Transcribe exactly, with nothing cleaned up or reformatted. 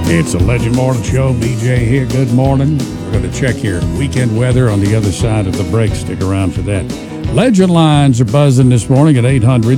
It's a Legend Morning Show. B J here. Good morning. We're going to check your weekend weather on the other side of the break. Stick around for that. Legend lines are buzzing this morning at eight hundred